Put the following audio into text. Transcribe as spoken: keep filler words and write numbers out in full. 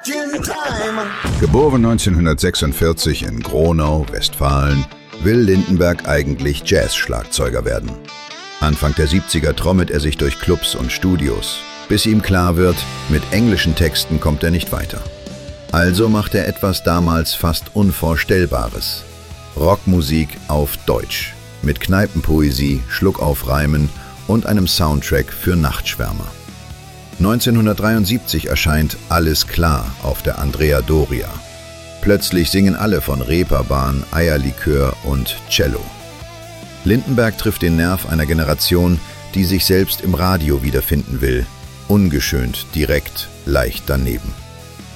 Geboren neunzehnhundertsechsundvierzig in Gronau, Westfalen, will Lindenberg eigentlich Jazz-Schlagzeuger werden. Anfang der siebziger trommelt er sich durch Clubs und Studios, bis ihm klar wird, mit englischen Texten kommt er nicht weiter. Also macht er etwas damals fast Unvorstellbares. Rockmusik auf Deutsch, mit Kneipenpoesie, Schluckaufreimen und einem Soundtrack für Nachtschwärmer. neunzehnhundertdreiundsiebzig erscheint Alles klar auf der Andrea Doria. Plötzlich singen alle von Reeperbahn, Eierlikör und Cello. Lindenberg trifft den Nerv einer Generation, die sich selbst im Radio wiederfinden will. Ungeschönt, direkt, leicht daneben.